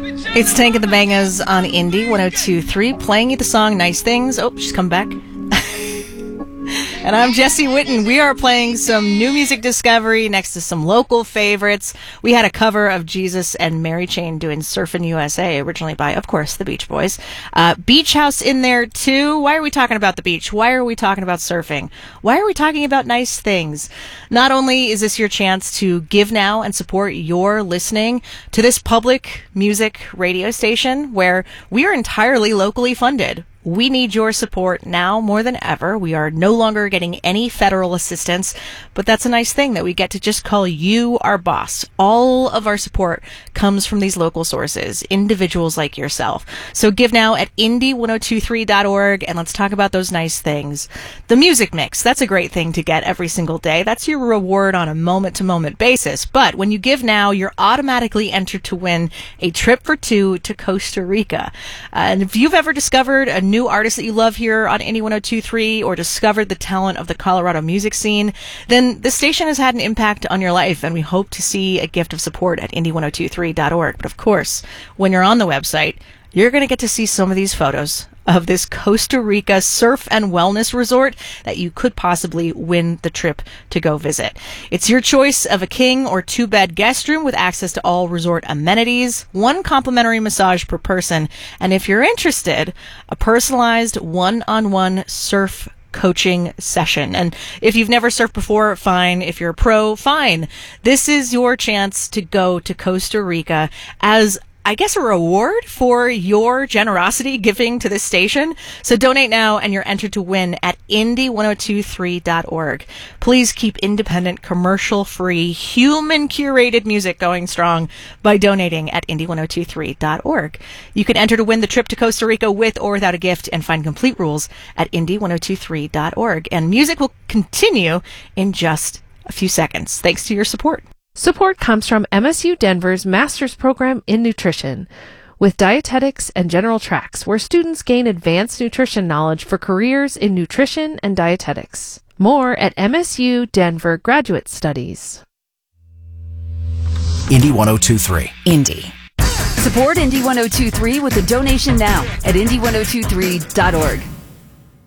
It's Tank and the Bangas on Indie 102.3, playing you the song Nice Things. Oh, she's come back. And I'm Jesse Witten. We are playing some new music discovery next to some local favorites. We had a cover of Jesus and Mary Chain doing Surfin' USA, originally by, of course, the Beach Boys. Beach House in there, too. Why are we talking about the beach? Why are we talking about surfing? Why are we talking about nice things? Not only is this your chance to give now and support your listening to this public music radio station where we are entirely locally funded. We need your support now more than ever. We are no longer getting any federal assistance, but that's a nice thing that we get to just call you our boss. All of our support comes from these local sources, individuals like yourself. So give now at indie1023.org, and let's talk about those nice things. The music mix, that's a great thing to get every single day. That's your reward on a moment-to-moment basis. But when you give now, you're automatically entered to win a trip for two to Costa Rica. And if you've ever discovered a new artist that you love here on Indie 102.3 or discovered the talent of the Colorado music scene, then this station has had an impact on your life, and we hope to see a gift of support at indie1023.org. But of course, when you're on the website, you're going to get to see some of these photos of this Costa Rica surf and wellness resort that you could possibly win the trip to go visit. It's your choice of a king or two-bed guest room with access to all resort amenities, one complimentary massage per person, and if you're interested, a personalized one-on-one surf coaching session. And if you've never surfed before, fine. If you're a pro, fine. This is your chance to go to Costa Rica as I guess a reward for your generosity giving to this station. So donate now and you're entered to win at indie1023.org. Please keep independent, commercial-free, human-curated music going strong by donating at indie1023.org. You can enter to win the trip to Costa Rica with or without a gift and find complete rules at indie1023.org. And music will continue in just a few seconds. Thanks to your support. Support comes from MSU Denver's Master's Program in Nutrition, with dietetics and general tracks, where students gain advanced nutrition knowledge for careers in nutrition and dietetics. More at MSU Denver Graduate Studies. Indie 102.3. Indie. Support Indie 102.3 with a donation now at indie1023.org.